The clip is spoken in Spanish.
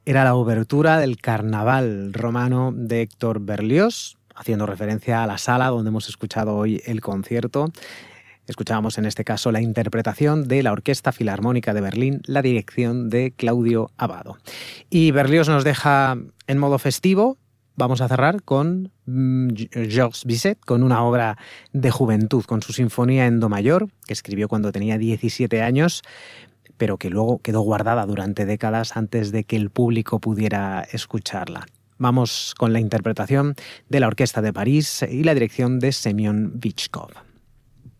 Era la obertura del Carnaval romano de Héctor Berlioz, haciendo referencia a la sala donde hemos escuchado hoy el concierto. Escuchábamos en este caso la interpretación de la Orquesta Filarmónica de Berlín, la dirección de Claudio Abbado. Y Berlioz nos deja en modo festivo. Vamos a cerrar con Georges Bizet, con una obra de juventud, con su Sinfonía en Do mayor, que escribió cuando tenía 17 años, pero que luego quedó guardada durante décadas antes de que el público pudiera escucharla. Vamos con la interpretación de la Orquesta de París y la dirección de Semyon Bychkov.